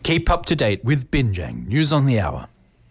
Keep up to date with Binjang News on the Hour.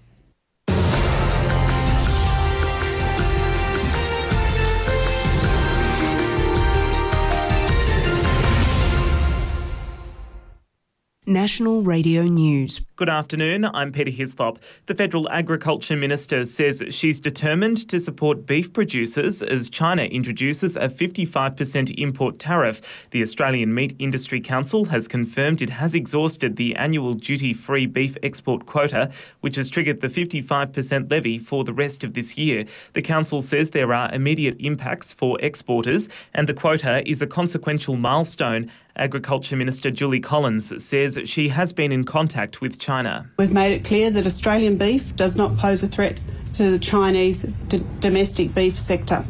National Radio News. Good afternoon, I'm Peter Hislop. The Federal Agriculture Minister says she's determined to support beef producers as China introduces a 55% import tariff. The Australian Meat Industry Council has confirmed it has exhausted the annual duty-free beef export quota, which has triggered the 55% levy for the rest of this year. The council says there are immediate impacts for exporters and the quota is a consequential milestone. Agriculture Minister Julie Collins says she has been in contact with China. We've made it clear that Australian beef does not pose a threat to the Chinese domestic beef sector.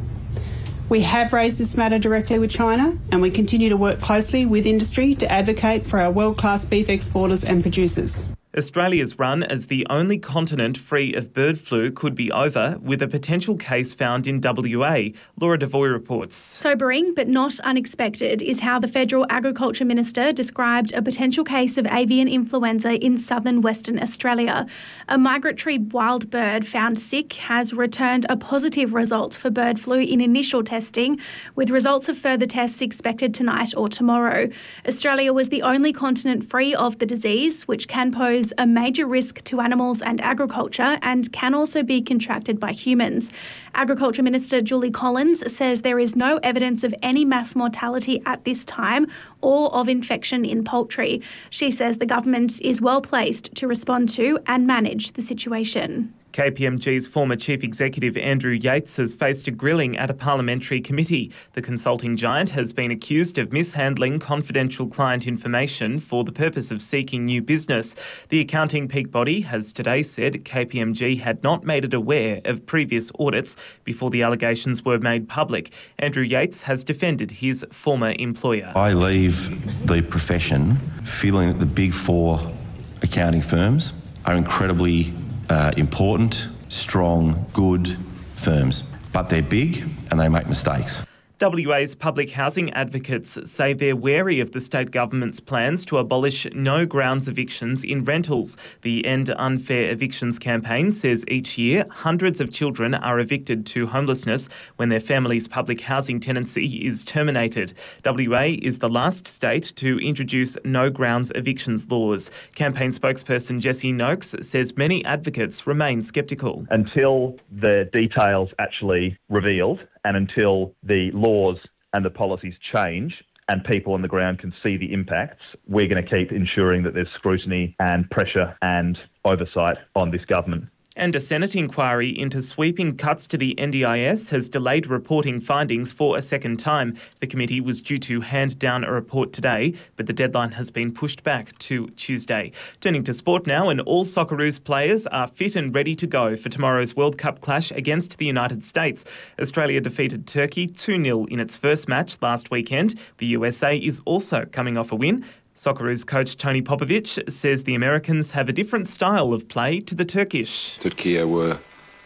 We have raised this matter directly with China and we continue to work closely with industry to advocate for our world-class beef exporters and producers. Australia's run as the only continent free of bird flu could be over, with a potential case found in WA. Laura Devoy reports. Sobering but not unexpected is how the Federal Agriculture Minister described a potential case of avian influenza in southern Western Australia. A migratory wild bird found sick has returned a positive result for bird flu in initial testing, with results of further tests expected tonight or tomorrow. Australia was the only continent free of the disease, which can pose a major risk to animals and agriculture and can also be contracted by humans. Agriculture Minister Julie Collins says there is no evidence of any mass mortality at this time or of infection in poultry. She says the government is well placed to respond to and manage the situation. KPMG's former Chief Executive Andrew Yates has faced a grilling at a parliamentary committee. The consulting giant has been accused of mishandling confidential client information for the purpose of seeking new business. The accounting peak body has today said KPMG had not made it aware of previous audits before the allegations were made public. Andrew Yates has defended his former employer. I leave the profession feeling that the big four accounting firms are incredibly important, strong, good firms. But they're big and they make mistakes. WA's public housing advocates say they're wary of the state government's plans to abolish no grounds evictions in rentals. The End Unfair Evictions campaign says each year hundreds of children are evicted to homelessness when their family's public housing tenancy is terminated. WA is the last state to introduce no grounds evictions laws. Campaign spokesperson Jessie Noakes says many advocates remain sceptical. Until the details actually revealed and until the laws and the policies change and people on the ground can see the impacts, we're going to keep ensuring that there's scrutiny and pressure and oversight on this government. And a Senate inquiry into sweeping cuts to the NDIS has delayed reporting findings for a second time. The committee was due to hand down a report today, but the deadline has been pushed back to Tuesday. Turning to sport now, and all Socceroos players are fit and ready to go for tomorrow's World Cup clash against the United States. Australia defeated Turkey 2-0 in its first match last weekend. The USA is also coming off a win. Socceroos coach Tony Popovic says the Americans have a different style of play to the Turkish. Turkey were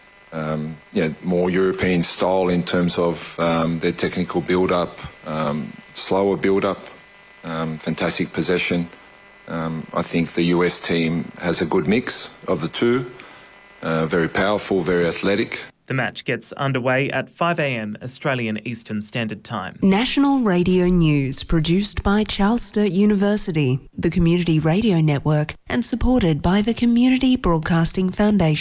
more European style in terms of their technical build-up, slower build-up, fantastic possession. I think the US team has a good mix of the two, very powerful, very athletic. The match gets underway at 5 a.m. Australian Eastern Standard Time. National Radio News, produced by Charles Sturt University, the Community Radio Network, and supported by the Community Broadcasting Foundation.